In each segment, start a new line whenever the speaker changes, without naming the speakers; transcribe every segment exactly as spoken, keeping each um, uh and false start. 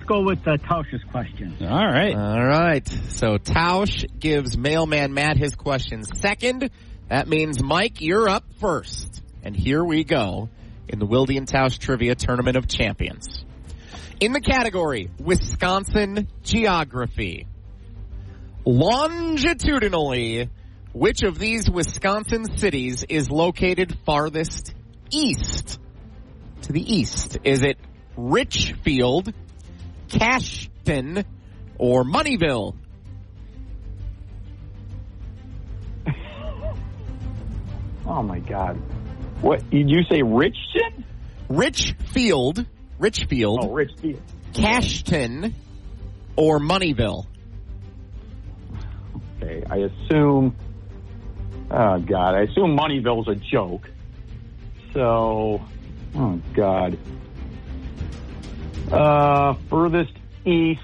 go with uh, Tausch's question.
All right.
All right. So Tausch gives Mailman Matt his question second. That means, Mike, you're up first. And here we go in the Wilde and Tausch Trivia Tournament of Champions. In the category Wisconsin Geography, longitudinally, which of these Wisconsin cities is located farthest east? To the east. Is it Richfield, Cashton, or Moneyville?
Oh, my God. What, did you say Richton?
Richfield, Richfield,
Oh, Richfield.
Cashton, or Moneyville?
Okay, I assume, oh, God, I assume Moneyville's a joke. So, oh, God. Uh, furthest east,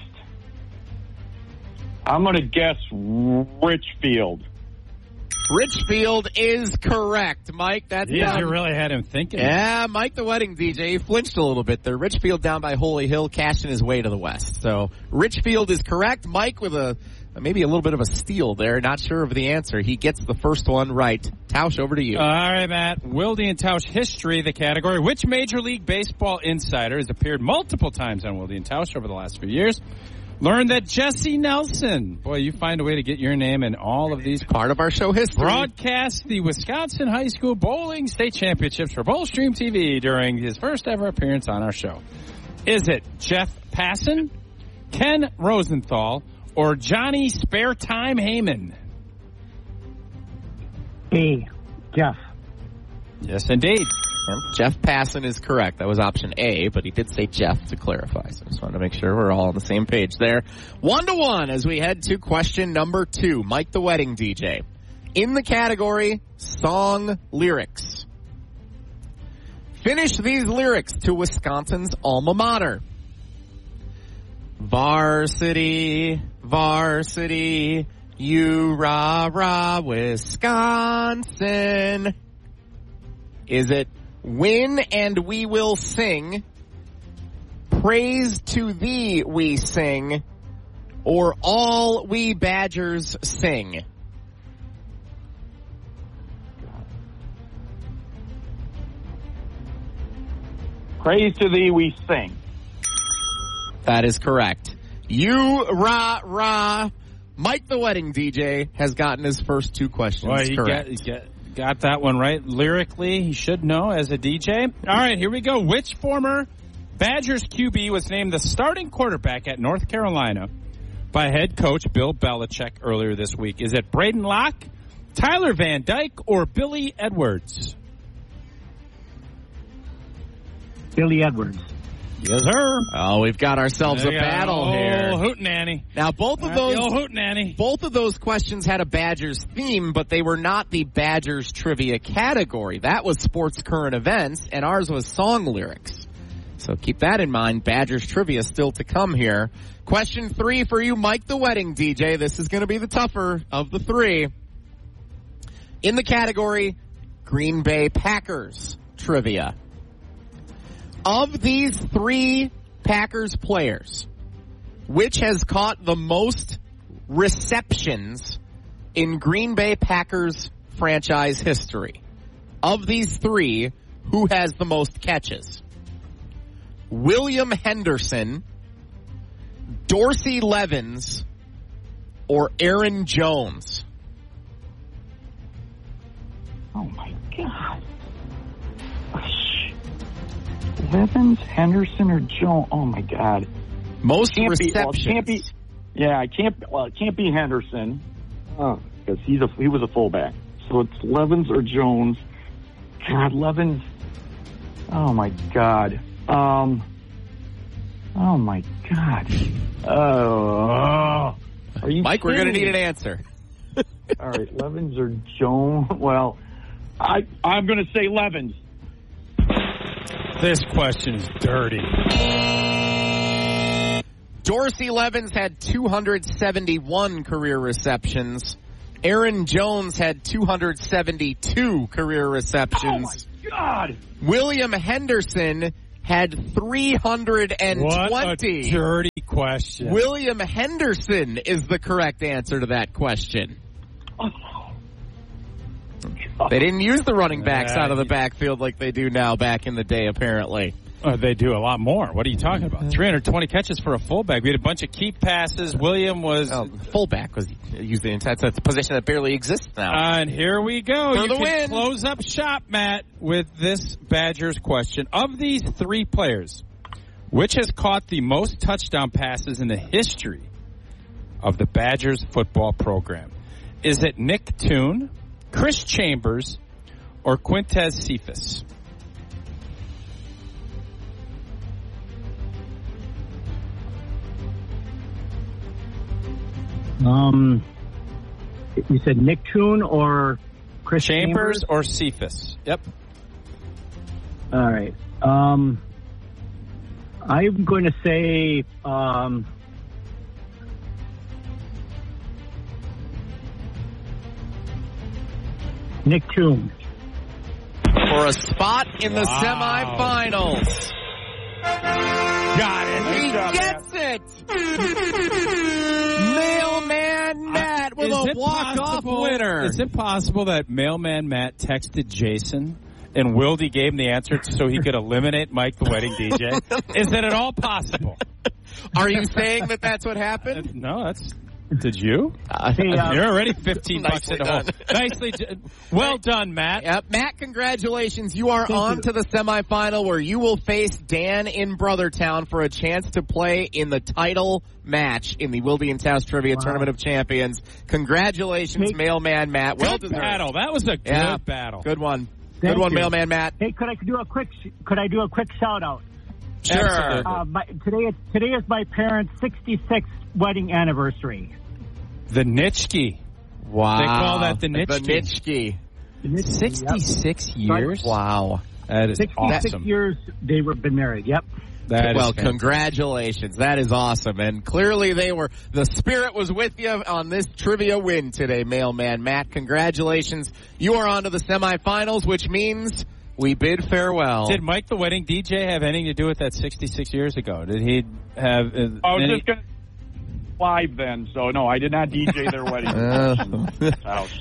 I'm going to guess Richfield.
Richfield is correct, Mike. That's
Yeah,
down.
you really had him thinking.
Yeah, Mike the wedding D J flinched a little bit there. Richfield down by Holy Hill, Cashton his way to the west. So Richfield is correct. Mike with a maybe a little bit of a steal there. Not sure of the answer. He gets the first one right. Tausch, over to you.
All right, Matt. Wilde and Tausch history, the category. Which Major League Baseball insider has appeared multiple times on Wilde and Tausch over the last few years? Learn that Jesse Nelson, boy, you find a way to get your name in all of these.
Part of our show history.
Broadcast the Wisconsin High School Bowling State Championships for Bowlstream T V during his first ever appearance on our show. Is it Jeff Passan, Ken Rosenthal, or Johnny Spare Time Heyman?
A. Jeff.
Yes, indeed.
Jeff Passan is correct. That was option A, but he did say Jeff to clarify. So I just wanted to make sure we're all on the same page there. One to one as we head to question number two. Mike the wedding D J. In the category song lyrics. Finish these lyrics to Wisconsin's alma mater. Varsity, varsity, you rah rah Wisconsin. Is it win and we will sing, praise to thee we sing, or all we Badgers sing?
Praise to thee we sing.
That is correct. You rah rah. Mike the wedding D J has gotten his first two questions
Boy, he
correct.
Got, he got, got that one right. Lyrically, he should know as a D J. All right, here we go. Which former Badgers Q B was named the starting quarterback at North Carolina by head coach Bill Belichick earlier this week? Is it Braden Locke, Tyler Van Dyke, or Billy Edwards?
Billy Edwards.
Yes, sir.
Oh, we've got ourselves
There
a
you go.
battle
oh,
here.
Hootenanny.
Now, both of
Uh,
those
the old hootenanny.
both of those questions had a Badgers theme, but they were not the Badgers trivia category. That was sports current events, and ours was song lyrics. So keep that in mind. Badgers trivia still to come here. Question three for you, Mike the wedding D J. This is going to be the tougher of the three. In the category Green Bay Packers trivia. Of these three Packers players, which has caught the most receptions in Green Bay Packers franchise history? Of these three, who has the most catches? William Henderson, Dorsey Levens, or Aaron Jones?
Oh, my God. Levens, Henderson, or Jones? Oh, my God.
Most
Can't be, well,
receptions.
it can't be, yeah, it can't, well, it can't be Henderson because oh, he's a he was a fullback. So it's Levens or Jones. God, Levens. Oh, my God. Um. Oh, my God. Oh. Are you
Mike, we're going to
kidding
need
me?
an answer.
All right, Levens or Jones? Well, I, I'm going to say Levens.
This question is dirty.
Dorsey Levens had two hundred seventy-one career receptions. Aaron Jones had two hundred seventy-two career receptions.
Oh, my God.
William Henderson had three hundred twenty.
What a dirty question.
William Henderson is the correct answer to that question. They didn't use the running backs out of the backfield like they do now back in the day, apparently.
Uh, they do a lot more. What are you talking about? three hundred twenty catches for a fullback. We had a bunch of keep passes. William was...
Oh, fullback was used in that's a position that barely exists now.
Uh, and here we go.
For
you
the
can
win.
Close up shop, Matt, with this Badgers question. Of these three players, which has caught the most touchdown passes in the history of the Badgers football program? Is it Nick Toon, Chris Chambers, or Quintez Cephas?
Um, you said Nick Toon or Chris
Chambers,
Chambers?
or Cephas? Yep.
All right. Um, I'm going to say um, Nick Toon.
For a spot in the
Wow.
semifinals.
Got it.
He gets it! Mailman Matt with
Is
a
it
walk-off
possible-
winner.
Is it possible that Mailman Matt texted Jason and Wildy gave him the answer so he could eliminate Mike the wedding D J? Is that at all possible?
Are you saying that that's what happened?
No, that's... Did you?
Uh,
Hey, uh,
You're already fifteen bucks in
Nicely
the hole.
done.
Nicely d- Well done, Matt.
Yep. Matt, congratulations. You are
Thank
on
you.
to the semifinal where you will face Dan in Brothertown for a chance to play in the title match in the Wildy and Taos Trivia
Wow.
Tournament of Champions. Congratulations,
Hey.
Mailman Matt. Well
Good
deserved.
battle. That was a good
Yeah.
battle.
Good one.
Thank
Good one,
you.
Mailman Matt.
Hey, could I do a quick? Could I do a quick shout out?
Sure.
Absolutely.
Uh, my, today, is today is my parents' sixty-sixth wedding anniversary.
The Nitschke.
Wow.
They call that the Nitschke.
The Nitschke.
sixty-six years?
Wow.
That is
sixty-six
awesome.
years they were been married. Yep.
That
well,
is fantastic.
congratulations. That is awesome. And clearly they were, the spirit was with you on this trivia win today, Mailman Matt. Congratulations. You are on to the semifinals, which means we bid farewell.
Did Mike the wedding D J have anything to do with that sixty-six years ago? Did he have... Uh,
I was
any-
just going to live then, so no, I did not D J their wedding.
Uh,
House.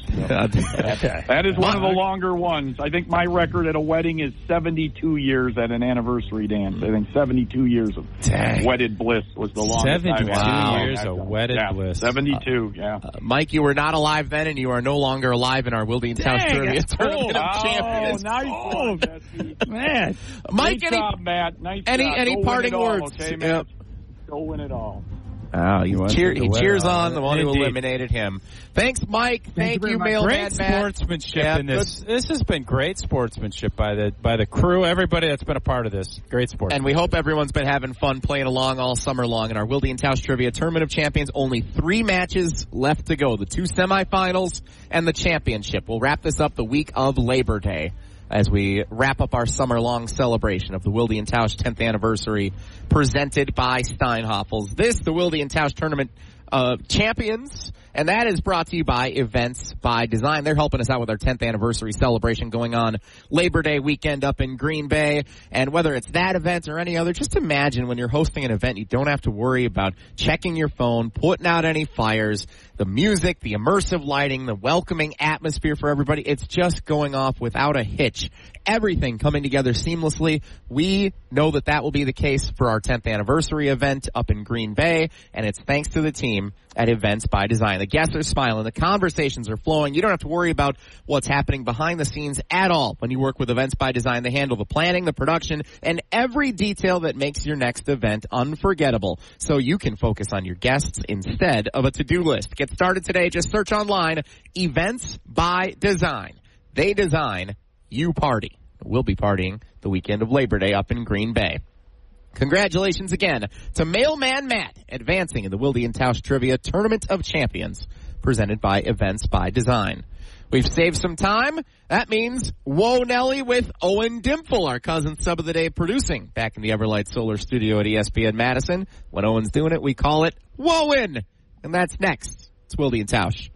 Okay.
That is one of the longer ones. I think my record at a wedding is seventy-two years at an anniversary dance. I think seventy-two years of
Dang.
wedded bliss was the longest I've
seventy-two
had.
years of wedded
yeah,
bliss.
seventy-two, yeah.
Uh, Mike, you were not alive then, and you are no longer alive in our Wildy and Taos
Dang,
Trivia
that's
Tournament
cool.
of
Oh,
Champions.
nice
Oh,
one, Jesse.
Man.
Mike,
Nice
any,
job, Matt. Nice
any,
job.
any
Go win
parting
it all,
words?
Okay, Matt?
Yep.
Go win it all.
Oh, he,
went
cheer,
through the
he
weather.
cheers on the one who
Indeed.
eliminated him. Thanks, Mike. Thank,
you very
you,
much.
Mailman
Great
Matt.
sportsmanship
Yeah,
in this. This has been great sportsmanship by the by the crew, everybody that's been a part of this. Great sport.
And we hope everyone's been having fun playing along all summer long in our Wildy and Taos Trivia Tournament of Champions. Only three matches left to go. The two semifinals and the championship. We'll wrap this up the week of Labor Day as we wrap up our summer-long celebration of the Wildy and Taos tenth anniversary presented by Steinhoffels. This, the Wildy and Taos Tournament of Champions, and that is brought to you by Events by Design. They're helping us out with our tenth anniversary celebration going on Labor Day weekend up in Green Bay. And whether it's that event or any other, just imagine when you're hosting an event, you don't have to worry about checking your phone, putting out any fires, the music, the immersive lighting, the welcoming atmosphere for everybody. It's just going off without a hitch. Everything coming together seamlessly. We know that that will be the case for our tenth anniversary event up in Green Bay, and it's thanks to the team at Events by Design. The guests are smiling. The conversations are flowing. You don't have to worry about what's happening behind the scenes at all when you work with Events by Design. They handle the planning, the production, and every detail that makes your next event unforgettable, so you can focus on your guests instead of a to-do list. Get started today. Just search online, Events by Design. They design, you party. We'll be partying the weekend of Labor Day up in Green Bay. Congratulations again to Mailman Matt, advancing in the Wildy and Taos Trivia Tournament of Champions, presented by Events by Design. We've saved some time. That means Whoa Nelly with Owen Dimple, our cousin sub of the day, producing back in the Everlight Solar Studio at E S P N Madison. When Owen's doing it, we call it Whoa-in. And that's next. It's Wildy and Tausch.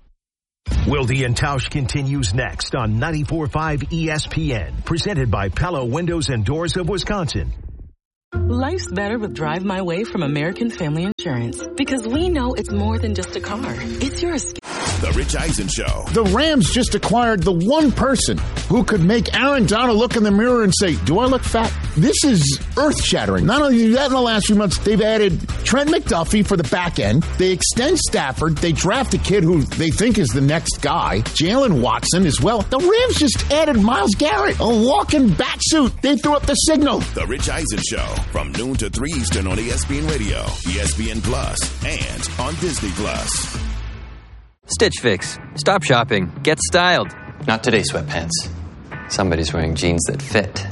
Wildy and Tausch continues next on ninety-four point five E S P N, presented by Pella Windows and Doors of Wisconsin.
Life's better with Drive My Way from American Family Insurance, because we know it's more than just a car. It's your escape.
The Rich Eisen Show.
The Rams just acquired the one person who could make Aaron Donald look in the mirror and say, do I look fat? This is earth-shattering. Not only that, in the last few months, they've added Trent McDuffie for the back end. They extend Stafford. They draft a kid who they think is the next guy, Jalen Watson, as well. The Rams just added Myles Garrett, a walking bat suit. They threw up the signal.
The Rich Eisen Show, from noon to three Eastern on E S P N Radio, E S P N Plus, and on Disney Plus.
Stitch Fix. Stop shopping. Get styled.
Not today, sweatpants. Somebody's wearing jeans that fit.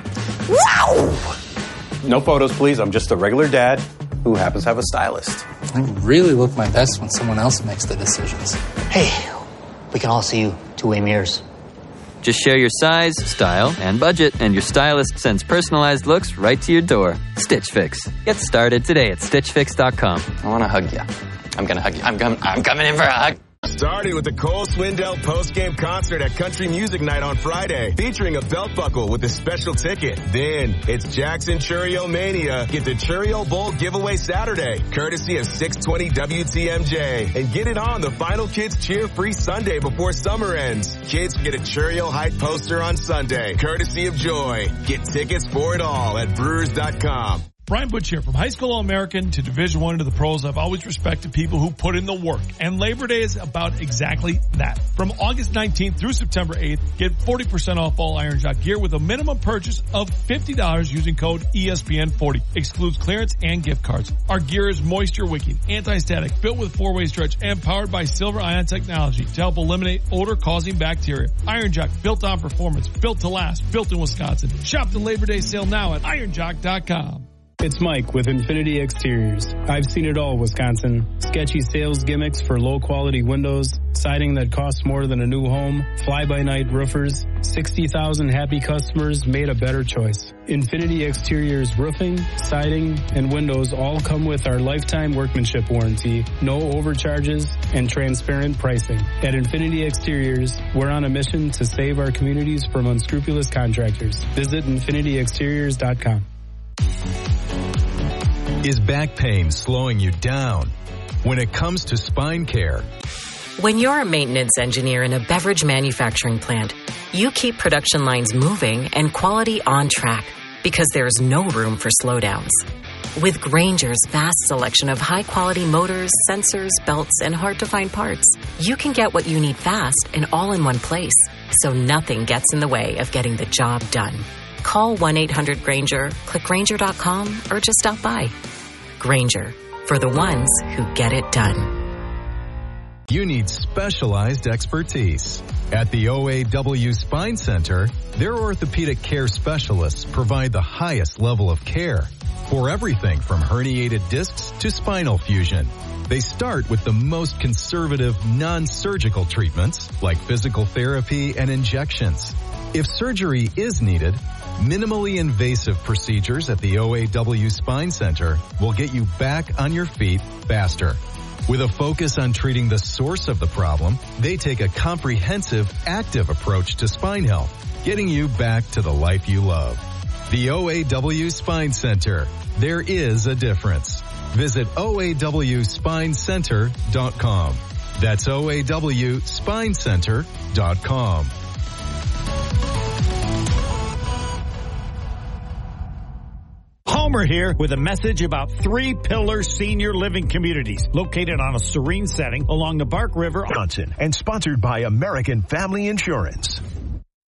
Wow!
No photos, please. I'm just a regular dad who happens to have a stylist.
I really look my best when someone else makes the decisions.
Hey, we can all see you two-way mirrors.
Just share your size, style, and budget, and your stylist sends personalized looks right to your door. Stitch Fix. Get started today at stitch fix dot com.
I want to hug you. I'm going to hug you. I'm, com- I'm coming in for a hug.
Starting with the Cole Swindell post-game concert at Country Music Night on Friday, featuring a belt buckle with a special ticket. Then it's Jackson Churio Mania. Get the Churio Bowl giveaway Saturday, courtesy of six twenty W T M J. And get it on the Final Kids Cheer Free Sunday before summer ends. Kids get a Churio Height poster on Sunday, courtesy of Joy. Get tickets for it all at brewers dot com.
Brian Butch here. From high school All-American to Division One to the pros, I've always respected people who put in the work. And Labor Day is about exactly that. From August nineteenth through September eighth, get forty percent off all Iron Jock gear with a minimum purchase of fifty dollars using code E S P N forty. Excludes clearance and gift cards. Our gear is moisture wicking, anti-static, built with four-way stretch, and powered by Silver Ion technology to help eliminate odor-causing bacteria. Iron Jock, built on performance, built to last, built in Wisconsin. Shop the Labor Day sale now at iron jock dot com.
It's Mike with Infinity Exteriors. I've seen it all, Wisconsin. Sketchy sales gimmicks for low-quality windows, siding that costs more than a new home, fly-by-night roofers. sixty thousand happy customers made a better choice. Infinity Exteriors roofing, siding, and windows all come with our lifetime workmanship warranty, no overcharges, and transparent pricing. At Infinity Exteriors, we're on a mission to save our communities from unscrupulous contractors. Visit infinity exteriors dot com.
Is back pain slowing you down? When it comes to spine care,
when you're a maintenance engineer in a beverage manufacturing plant, you keep production lines moving and quality on track because there's no room for slowdowns. With Grainger's vast selection of high-quality motors, sensors, belts, and hard-to-find parts, you can get what you need fast and all in one place, so nothing gets in the way of getting the job done. Call one eight hundred Grainger, click Grainger dot com, or just stop by. Grainger, for the ones who get it done.
You need specialized expertise. At the O A W Spine Center, their orthopedic care specialists provide the highest level of care for everything from herniated discs to spinal fusion. They start with the most conservative, non-surgical treatments like physical therapy and injections. If surgery is needed, minimally invasive procedures at the O A W Spine Center will get you back on your feet faster. With a focus on treating the source of the problem, they take a comprehensive, active approach to spine health, getting you back to the life you love. The O A W Spine Center. There is a difference. Visit O A W spine center dot com. That's O A W spine center dot com.
Homer here with a message about Three Pillar Senior Living Communities, located on a serene setting along the Bark River.
Johnson, and sponsored by American Family Insurance.